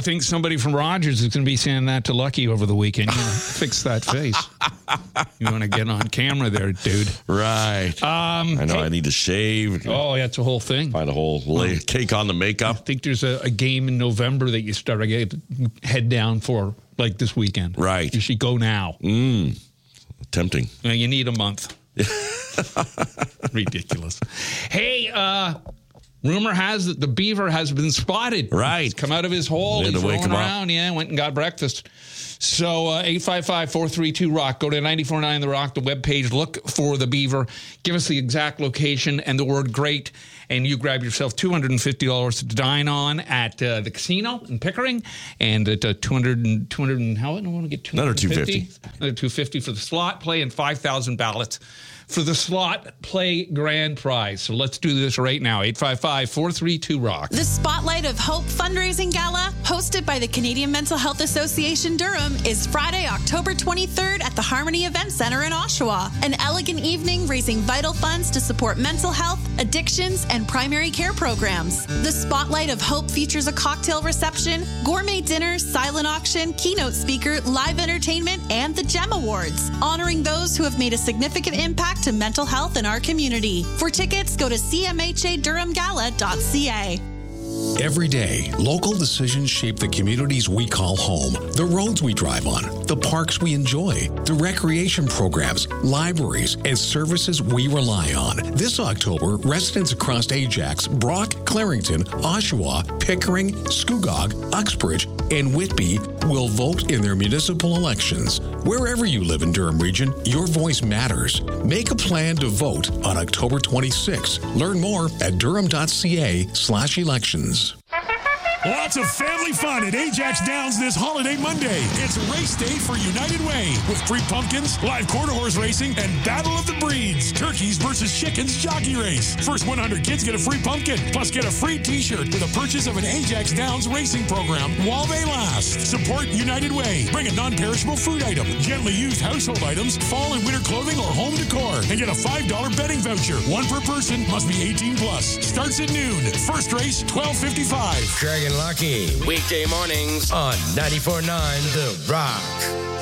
think somebody from Rogers is going to be saying that to Lucky over the weekend. You know, fix that face. You want to get on camera there, dude. Right. I know I need to shave. Oh, yeah, it's a whole thing. Find a whole cake on the makeup. I think there's a game in November that you start to head down for, like this weekend. Right. You should go now. Tempting. You need a month. Ridiculous. Hey, rumor has that the beaver has been spotted. Right. He's come out of his hole. He's rolling around. Yeah, went and got breakfast. So 855-432-ROCK. Go to 94.9 The Rock, the webpage. Look for the beaver. Give us the exact location and the word great. And you grab yourself $250 to dine on at the casino in Pickering. And at 200 how? I don't want to get 250. Another $250 for the slot play and 5,000 ballots for the slot play grand prize. So let's do this right now. 855-432-ROCK. The Spotlight of Hope fundraising gala, hosted by the Canadian Mental Health Association Durham, is Friday, October 23rd at the Harmony Event Center in Oshawa. An elegant evening raising vital funds to support mental health, addictions, and primary care programs. The Spotlight of Hope features a cocktail reception, gourmet dinner, silent auction, keynote speaker, live entertainment, and the GEM Awards, honoring those who have made a significant impact to mental health in our community. For tickets, go to cmhadurhamgala.ca. Every day, local decisions shape the communities we call home, the roads we drive on, the parks we enjoy, the recreation programs, libraries, and services we rely on. This October, residents across Ajax, Brock, Clarington, Oshawa, Pickering, Scugog, Uxbridge, and Whitby will vote in their municipal elections. Wherever you live in Durham Region, your voice matters. Make a plan to vote on October 26th. Learn more at durham.ca/elections. Lots of family fun at Ajax Downs this holiday Monday. It's race day for United Way with free pumpkins, live quarter horse racing, and Battle of the Breeds. Turkeys versus chickens jockey race. First 100 kids get a free pumpkin, plus get a free t-shirt with a purchase of an Ajax Downs racing program while they last. Support United Way. Bring a non-perishable food item, gently used household items, fall and winter clothing, or home decor, and get a $5 betting voucher. One per person, must be 18 plus. Starts at noon. First race, 12:55. Craig and Lucky, weekday mornings on 94.9 The Rock.